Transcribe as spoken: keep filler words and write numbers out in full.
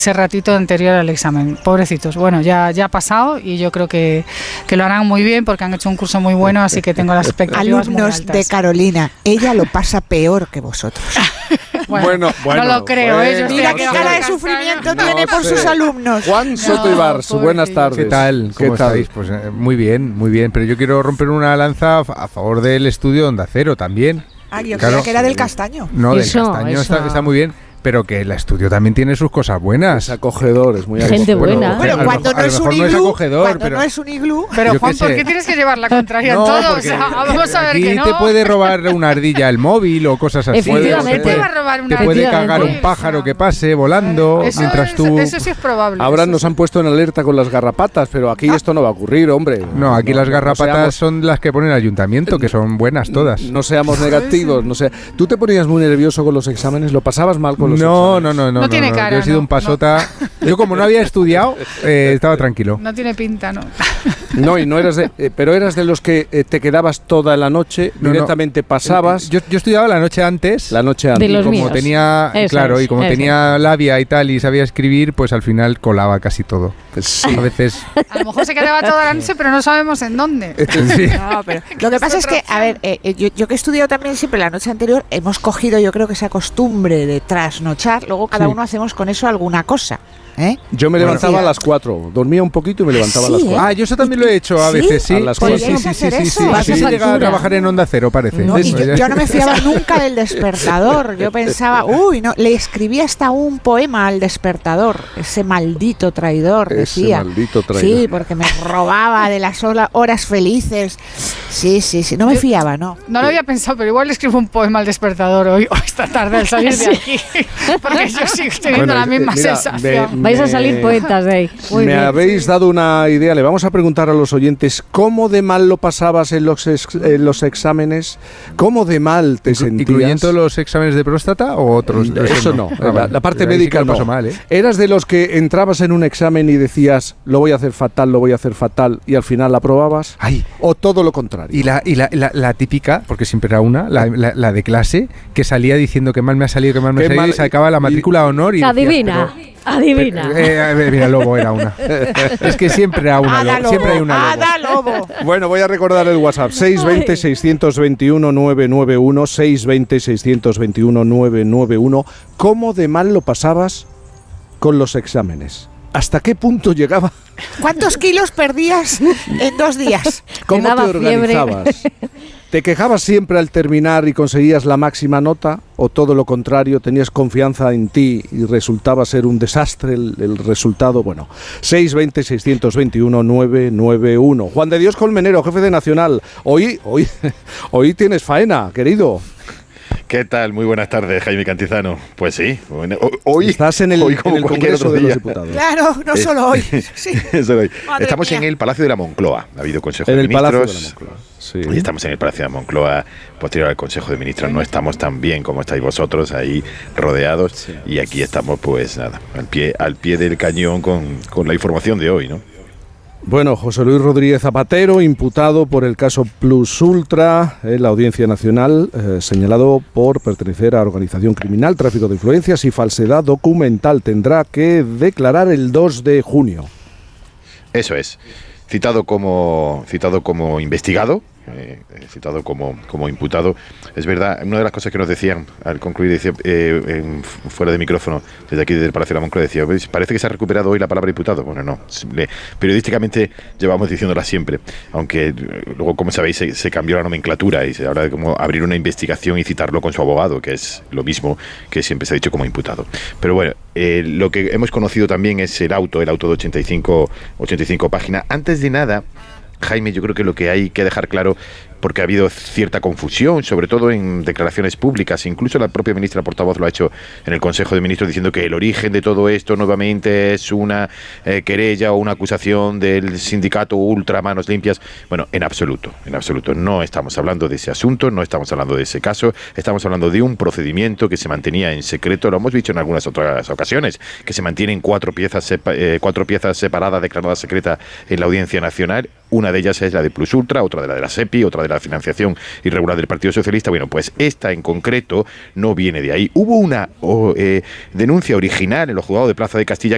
ese ratito anterior al examen. Pobrecitos. Bueno, ya, ya ha pasado y yo creo que, que lo harán muy bien porque han hecho un curso muy bueno, así que tengo las expectativas muy altas. Alumnos de Carolina, ella lo pasa peor que vosotros. Bueno, bueno, bueno, no lo creo. Bueno, ¿eh? Mira qué cara de sufrimiento no tiene por sé. sus alumnos. Juan Soto No, Ibars, buenas tardes. ¿Qué tal? ¿Cómo ¿Qué tal? estáis? Pues eh, muy bien, muy bien. Pero yo quiero romper una lanza a favor del estudio de Onda Cero también. Ah, yo Claro. creía que era del Castaño. No, Eso, del Castaño eso. está, está muy bien. Pero que el estudio también tiene sus cosas buenas. Es acogedor, es muy Gente acogedor. buena. Bueno, a lo cuando mejor- no a lo es un mejor no es iglú, acogedor, cuando pero- no es un iglú. Pero Yo Juan, qué ¿por sé. qué tienes que llevar la contraria No, en todo? O porque sea, vamos a ver aquí que no. te puede robar una ardilla el móvil o cosas así. Efectivamente. Te puede, Te va a robar una te puede ardilla. cagar un Efectivamente. pájaro que pase volando Eso, mientras es- tú... eso sí es probable. Ahora eso nos sí. han puesto en alerta con las garrapatas, pero aquí esto no va a ocurrir, hombre. No, aquí las garrapatas seamos- son las que pone el ayuntamiento, que son buenas todas. No seamos negativos, no sé. ¿Tú te ponías muy nervioso con los exámenes? ¿Lo pasabas mal con los No, exámenes? no, no, no, No tiene cara, Yo he sido no, un pasota. Yo como no había estudiado, eh, estaba tranquilo. No tiene pinta, ¿no? No, y no eras de, eh, pero eras de los que eh, te quedabas toda la noche, No, no. directamente pasabas Yo, yo estudiaba la noche antes. la noche De antes. los como míos. tenía, Eso claro, es, y como eso tenía labia y tal y sabía escribir, pues al final colaba casi todo. Pues sí. A veces. A lo mejor se quedaba toda la noche, pero no sabemos en dónde. Sí. No, pero lo que pasa es que, a ver, eh, eh, yo, yo que he estudiado también siempre la noche anterior, hemos cogido yo creo que esa costumbre de trasnochar, luego cada Sí. uno hacemos con eso alguna cosa. ¿Eh? Yo me Bueno, levantaba sí. a las cuatro, dormía un poquito y me levantaba sí, a las ¿eh? cuatro. Ah, yo eso también lo he hecho a ¿Sí? veces, sí. A las Sí, cuatro. sí, sí, ¿Podríais sí, hacer sí, eso? sí. Vas a Así esa llegaba a altura. trabajar en Onda Cero, parece. No, y Pues yo, ya. yo no me fiaba nunca del despertador. Yo pensaba, uy, no, le escribí hasta un poema al despertador, ese maldito traidor, Ese decía. maldito traidor. Sí, porque me robaba de las hola- horas felices. Sí, sí, sí, no me fiaba, no. No lo había pensado, pero igual le escribo un poema al despertador hoy o esta tarde al salir de aquí. Porque yo sigo teniendo Bueno, la misma eh, mira, sensación. me- Vais a salir poetas de ahí. Muy me bien. habéis dado una idea. Le vamos a preguntar a los oyentes cómo de mal lo pasabas en los, ex- en los exámenes, cómo de mal te Inclu- sentías. ¿Incluyendo los exámenes de próstata o otros? Eso no, Ah, la, vale. la parte Ahí sí médica que lo no. paso mal, ¿eh? ¿Eras de los que entrabas en un examen y decías, lo voy a hacer fatal, lo voy a hacer fatal, y al final la aprobabas? Ay, ¿O todo lo contrario? y la, y la, la, la típica, porque siempre era una, la, la, la de clase, que salía diciendo que mal me ha salido, que mal me Qué ha salido, mal- y sacaba la matrícula de honor y decías, Adivina, pero- adivina. Eh, a ver, mira, Lobo era una. Es que siempre era una Ada Lobo, siempre hay una Lobo. Ada Lobo. Bueno, voy a recordar el WhatsApp, seis dos cero, seis dos uno, nueve nueve uno, seis dos cero, seis dos uno, nueve nueve uno. ¿Cómo de mal lo pasabas con los exámenes? ¿Hasta qué punto llegaba? ¿Cuántos kilos perdías en dos días? ¿Cómo te daba fiebre. organizabas? ¿Te quejabas siempre al terminar y conseguías la máxima nota? ¿O todo lo contrario, tenías confianza en ti y resultaba ser un desastre el, el resultado? Bueno, seis dos cero, seis dos uno, nueve nueve uno. Juan de Dios Colmenero, jefe de Nacional. Hoy, hoy, hoy tienes faena, querido. ¿Qué tal? Muy buenas tardes, Jaime Cantizano. Pues sí, bueno, ho- hoy Estás en el, hoy en como el cualquier Congreso otro de los día. Diputados. Claro, no Eh, solo hoy. Sí. Eso hoy. Madre Estamos mía. en el Palacio de la Moncloa. Ha habido Consejo En de el Palacio de la Ministros. Moncloa. Sí. Y estamos en el Palacio de la Moncloa, posterior al Consejo de Ministros. No estamos tan bien como estáis vosotros ahí rodeados. Sí. Y aquí estamos, pues nada, al pie, al pie del cañón con, con la información de hoy, ¿no? Bueno, José Luis Rodríguez Zapatero, imputado por el caso Plus Ultra en la Audiencia Nacional, eh, señalado por pertenecer a organización criminal, tráfico de influencias y falsedad documental. Tendrá que declarar el dos de junio. Eso es. Citado como, citado como investigado, eh, citado como, como imputado. Es verdad, una de las cosas que nos decían al concluir, decía, eh, en, fuera de micrófono, desde aquí, desde el Palacio de la Moncloa, decía, ¿veis? Parece que se ha recuperado hoy la palabra imputado. Bueno, no. Le, periodísticamente llevamos diciéndola siempre, aunque eh, luego, como sabéis, se, se cambió la nomenclatura y se habla de cómo abrir una investigación y citarlo con su abogado, que es lo mismo que siempre se ha dicho como imputado. Pero bueno, eh, lo que hemos conocido también es el auto, el auto de ochenta y cinco páginas. Antes de nada, Jaime, yo creo que lo que hay que dejar claro, porque ha habido cierta confusión, sobre todo en declaraciones públicas, incluso la propia ministra portavoz lo ha hecho en el Consejo de Ministros, diciendo que el origen de todo esto nuevamente es una eh, querella o una acusación del sindicato Ultra Manos Limpias. Bueno, en absoluto, en absoluto. No estamos hablando de ese asunto, no estamos hablando de ese caso, estamos hablando de un procedimiento que se mantenía en secreto, lo hemos dicho en algunas otras ocasiones, que se mantiene en cuatro piezas, sepa, eh, cuatro piezas separadas, declaradas secreta en la Audiencia Nacional. Una de ellas es la de Plus Ultra, otra de la de la SEPI, otra de la financiación irregular del Partido Socialista. Bueno, pues esta en concreto no viene de ahí. Hubo una oh, eh, denuncia original en los juzgados de Plaza de Castilla